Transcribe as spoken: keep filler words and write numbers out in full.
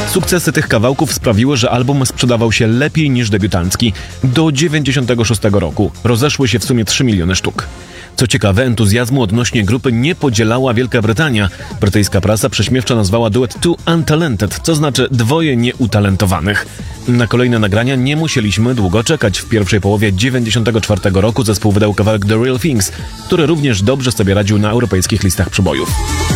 Sukcesy tych kawałków sprawiły, że album sprzedawał się lepiej niż debiutancki. Do dziewięćdziesiątego szóstego roku rozeszły się w sumie trzy miliony sztuk. Co ciekawe, entuzjazmu odnośnie grupy nie podzielała Wielka Brytania. Brytyjska prasa prześmiewczo nazwała duet Two Untalented, co znaczy dwoje nieutalentowanych. Na kolejne nagrania nie musieliśmy długo czekać. W pierwszej połowie dziewięćdziesiątego czwartego roku zespół wydał kawałek The Real Things, który również dobrze sobie radził na europejskich listach przebojów.